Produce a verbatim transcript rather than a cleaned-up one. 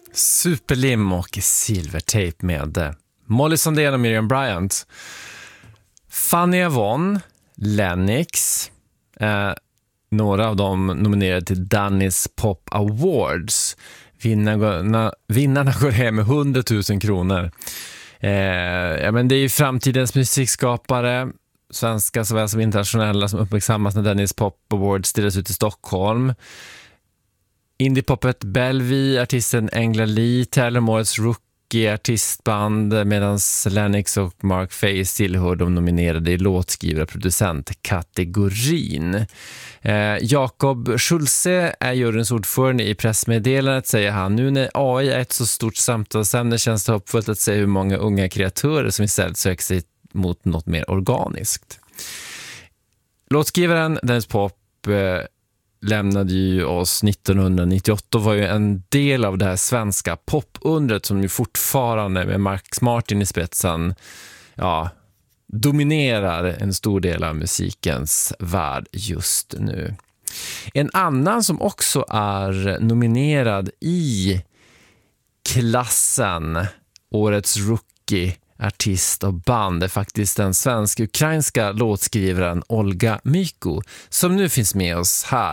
Superlim och Silvertape med Molly Sandén och Miriam Bryant. Fanny Avon, Lennox, eh, några av dem nominerade till Danny's Pop Awards. Vinnarna, vinnarna går hem med hundratusen kronor. Eh, ja, men det är ju framtidens musikskapare, svenska såväl som internationella, som uppmärksammas när Danny's Pop Awards delas ut i Stockholm. Indie-poppet Bellevue, artisten Engla Lee, tävlar om årets rookie-artistband, medan Lennox och Mark Face tillhör de nominerade i låtskrivare-producent-kategorin. Eh, Jakob Schulze är juryns ordförande. I pressmeddelandet säger han: nu när A I är ett så stort samtalsämne känns det hoppfullt att se hur många unga kreatörer som istället söker sig mot något mer organiskt. Låtskrivaren Danny's Pop eh, lämnade ju oss nittonhundranittioåtta och var ju en del av det här svenska popundret som ju fortfarande med Max Martin i spetsen ja, dominerar en stor del av musikens värld just nu. En annan som också är nominerad i klassen årets rookie artist och band är faktiskt den svensk-ukrainska låtskrivaren Olga Myko, som nu finns med oss här